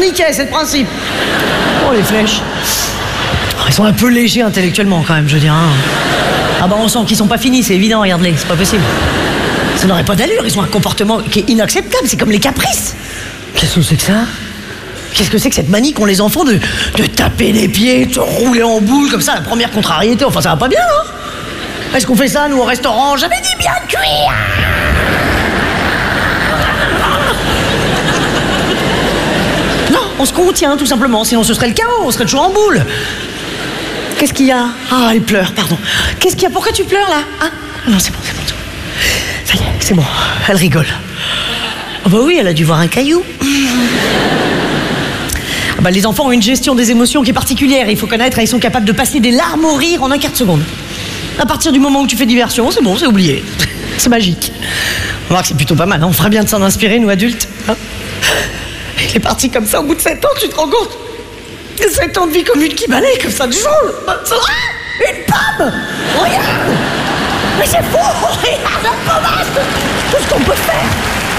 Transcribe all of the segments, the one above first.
Mickey, c'est le principe. Oh, les flèches. Ils sont un peu légers intellectuellement quand même, je veux dire. Hein. Ah bah on sent qu'ils sont pas finis, c'est évident, regarde-les, c'est pas possible. Ça n'aurait pas d'allure, ils ont un comportement qui est inacceptable, c'est comme les caprices. Qu'est-ce que c'est que ça? Qu'est-ce que c'est que cette manie qu'ont les enfants de taper les pieds, de se rouler en boule comme ça, la première contrariété, enfin ça va pas bien, hein? Est-ce qu'on fait ça, nous, au restaurant? J'avais dit bien cuire. Non, on se contient, tout simplement, sinon ce serait le chaos, on serait toujours en boule. Qu'est-ce qu'il y a? Ah, elle pleure, pardon. Qu'est-ce qu'il y a? Pourquoi tu pleures, là? Hein? Non, c'est bon. Ça y est, c'est bon, elle rigole. Oh bah oui, elle a dû voir un caillou. Ah bah, les enfants ont une gestion des émotions qui est particulière, il faut connaître, ils sont capables de passer des larmes au rire en un quart de seconde. À partir du moment où tu fais diversion, c'est bon, c'est oublié. C'est magique. On va voir que c'est plutôt pas mal, hein. On ferait bien de s'en inspirer, nous adultes. Hein, il est parti comme ça au bout de 7 ans, tu te rends compte? 7 ans de vie commune qui balaye comme ça du jour. Une pomme! Regarde! Mais c'est fou! Regarde la pomme! Tout ce qu'on peut faire!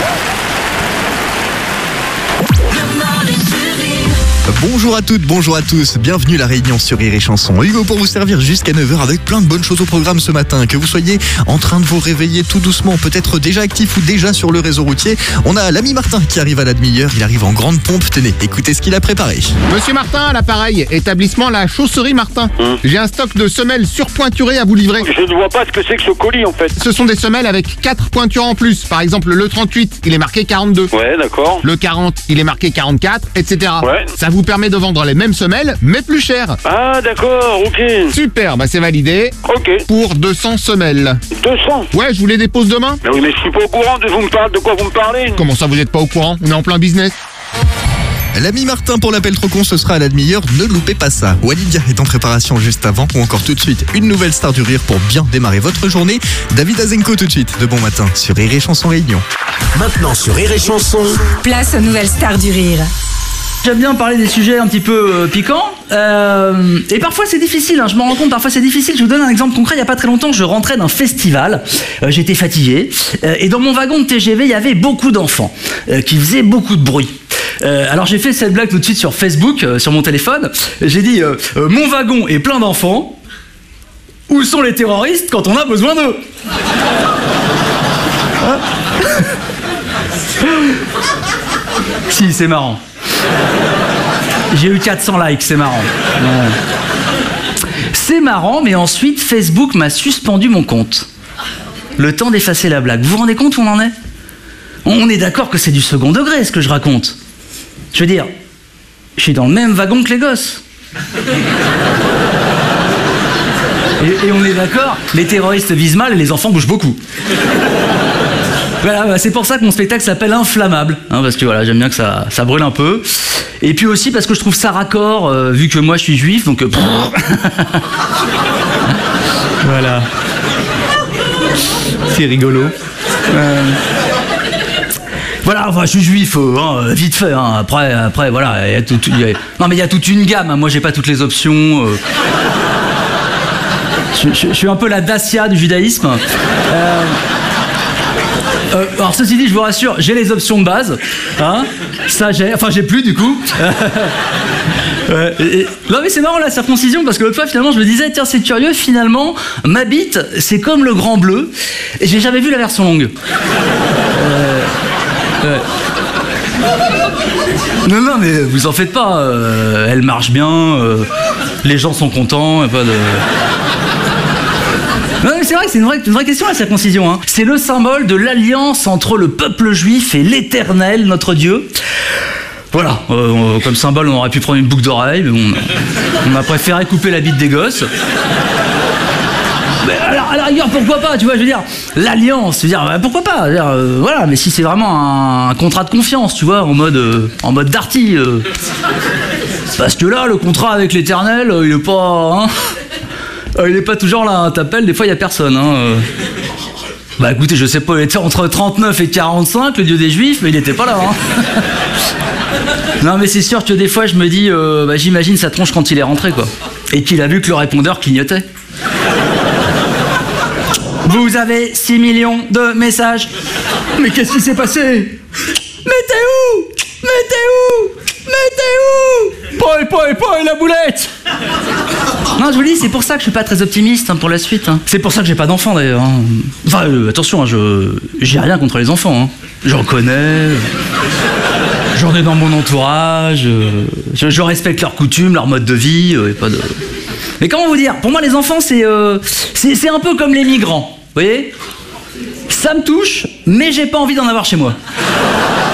Bonjour à toutes, bonjour à tous, bienvenue à la réunion sur Rire et Chanson. Hugo pour vous servir jusqu'à 9h avec plein de bonnes choses au programme ce matin. Que vous soyez en train de vous réveiller tout doucement, peut-être déjà actif ou déjà sur le réseau routier, on a l'ami Martin qui arrive à la demi-heure, il arrive en grande pompe, tenez, écoutez ce qu'il a préparé. Monsieur Martin, à l'appareil, établissement La Chausserie Martin. J'ai un stock de semelles surpointurées à vous livrer. Je ne vois pas ce que c'est que ce colis en fait. Ce sont des semelles avec 4 pointures en plus. Par exemple, le 38, il est marqué 42. Ouais, d'accord. Le 40, il est marqué 44, etc. Ouais. Ça vous permet de vendre les mêmes semelles, mais plus cher. Ah, d'accord, ok. Super, bah c'est validé. Ok. Pour 200 semelles. 200. Ouais, je vous les dépose demain. Mais oui, mais je suis pas au courant de quoi vous me parlez. Comment ça, vous êtes pas au courant? On est en plein business. L'ami Martin pour l'appel trop con, ce sera à la demi-heure, ne loupez pas ça. Walidia est en préparation juste avant, ou encore tout de suite, une nouvelle star du rire pour bien démarrer votre journée. David Azenko tout de suite, de bon matin, sur Rire et Chanson Réunion. Maintenant sur Rire et Chanson. Place aux nouvelles stars du rire. J'aime bien parler des sujets un petit peu piquants et parfois c'est difficile, hein, je me rends compte, parfois c'est difficile. Je vous donne un exemple concret, il n'y a pas très longtemps je rentrais d'un festival, j'étais fatigué et dans mon wagon de TGV il y avait beaucoup d'enfants qui faisaient beaucoup de bruit. Alors j'ai fait cette blague tout de suite sur Facebook, sur mon téléphone, j'ai dit mon wagon est plein d'enfants, où sont les terroristes quand on a besoin d'eux? Hein? Si, c'est marrant. J'ai eu 400 likes, c'est marrant. Ouais. C'est marrant, mais ensuite Facebook m'a suspendu mon compte. Le temps d'effacer la blague. Vous vous rendez compte où on en est? On est d'accord que c'est du second degré ce que je raconte. Je veux dire, je suis dans le même wagon que les gosses. Et on est d'accord, les terroristes visent mal et les enfants bougent beaucoup. Voilà, c'est pour ça que mon spectacle s'appelle Inflammable, hein, parce que voilà, j'aime bien que ça brûle un peu. Et puis aussi parce que je trouve ça raccord, vu que moi je suis juif, donc... Voilà. C'est rigolo. Voilà, enfin, je suis juif, hein, vite fait. Hein. Après, voilà, il y a non mais il y a toute une gamme. Hein. Moi, j'ai pas toutes les options. Je suis un peu la Dacia du judaïsme. Alors ceci dit, je vous rassure, j'ai les options de base, hein, ça j'ai plus du coup. Non mais c'est marrant la circoncision parce que l'autre fois finalement je me disais tiens c'est curieux finalement ma bite c'est comme le Grand Bleu et j'ai jamais vu la version longue. Non mais vous en faites pas, elle marche bien, les gens sont contents, pas de... Non mais c'est vrai que c'est une vraie question la circoncision, hein. C'est le symbole de l'alliance entre le peuple juif et l'Éternel, notre Dieu. Voilà, comme symbole on aurait pu prendre une boucle d'oreille, mais on a préféré couper la bite des gosses. Mais alors, à la rigueur, pourquoi pas, tu vois, je veux dire, l'alliance, je veux dire, pourquoi pas, je veux dire, voilà, mais si c'est vraiment un contrat de confiance, tu vois, en mode Darty. Parce que là, le contrat avec l'Éternel, il est pas... Hein, il est pas toujours là, hein. T'appelles, des fois il y a personne. Hein. Bah écoutez, je sais pas, il était entre 39 et 45, le dieu des juifs, mais il était pas là. Hein. Non mais c'est sûr que des fois je me dis, j'imagine sa tronche quand il est rentré quoi. Et qu'il a vu que le répondeur clignotait. Vous avez 6 millions de messages. Mais qu'est-ce qui s'est passé? Mais t'es où? Mais t'es où? Mais t'es et la boulette. Non, je vous dis, c'est pour ça que je suis pas très optimiste pour la suite. C'est pour ça que j'ai pas d'enfants d'ailleurs. Enfin, attention, j'ai rien contre les enfants. J'en connais. J'en ai dans mon entourage. Je respecte leurs coutumes, leur mode de vie. Et pas de... Mais comment vous dire? Pour moi, les enfants, c'est un peu comme les migrants. Vous voyez? Ça me touche, mais j'ai pas envie d'en avoir chez moi.